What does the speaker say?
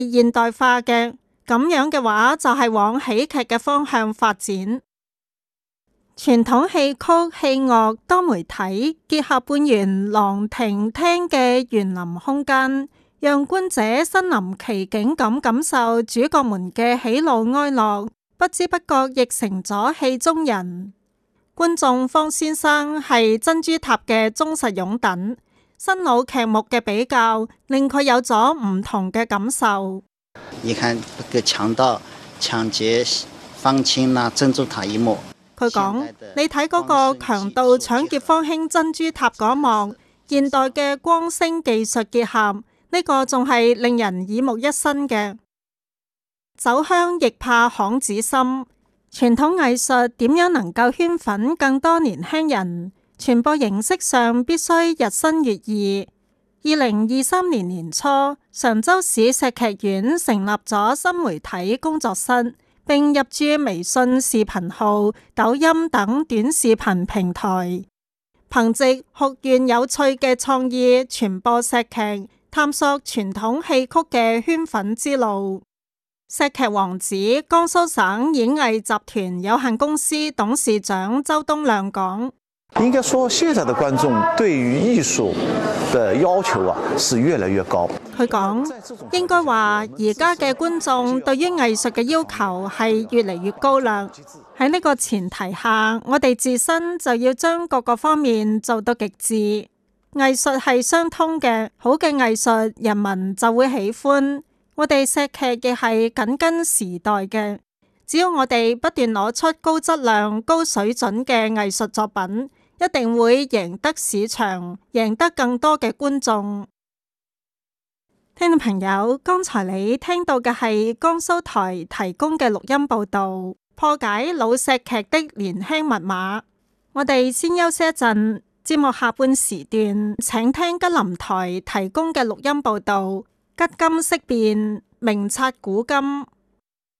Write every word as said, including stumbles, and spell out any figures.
現代化嘅，咁樣嘅話就係往喜劇嘅方向發展。傳統戲曲、戲樂多媒體結合半圓廊亭廳嘅園林空間，讓觀者身臨其境咁感受主角們嘅喜怒哀樂，不知不覺亦成咗戲中人。觀眾方先生係珍珠塔嘅忠實擁躉，新老劇目嘅比較令佢有咗唔同嘅感受。 你看個強盜搶劫方清啦，珍珠塔一幕。 佢講：你睇嗰個強盜搶劫方興珍珠塔嗰幕，現代嘅光聲技術結合，呢個仲係令人耳目一新嘅。酒香亦怕巷子深，傳統藝術點樣能夠圈粉更多年輕人？傳播形式上必須日新月異。二零二三年年初，常州市石劇院成立咗新媒體工作室，並入駐微信視頻號、抖音等短視頻平台，憑藉學院有趣嘅創意傳播石劇，探索傳統戲曲嘅圈粉之路。石劇王子江蘇省演藝集團有限公司董事長周東亮講： 應該說，現在的觀眾對於藝術的要求啊，是越來越高。 佢講，應該話而家嘅觀眾對於藝術嘅要求係越嚟越高啦。喺呢個前提下，我哋自身就要將各個方面做到極致。藝術係相通嘅，好嘅藝術人民就會喜歡。我哋石劇亦係緊跟時代嘅，只要我哋不斷攞出高質量、高水準嘅藝術作品，一定會贏得市場，贏得更多嘅觀眾。聽眾朋友，剛才你聽到嘅係江蘇台提供嘅錄音報道，破解老石劇的年輕密碼。我哋先休息一陣，節目下半時段請聽吉林台提供嘅錄音報道。吉今色變，明察古今。